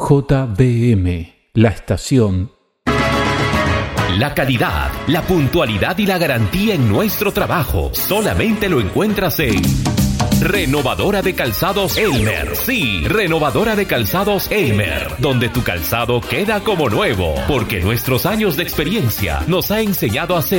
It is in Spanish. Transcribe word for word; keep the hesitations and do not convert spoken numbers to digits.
J B M, la estación. La calidad, la puntualidad y la garantía en nuestro trabajo solamente lo encuentras en Renovadora de Calzados Elmer. Sí, Renovadora de Calzados Elmer, donde tu calzado queda como nuevo, porque nuestros años de experiencia nos ha enseñado a ser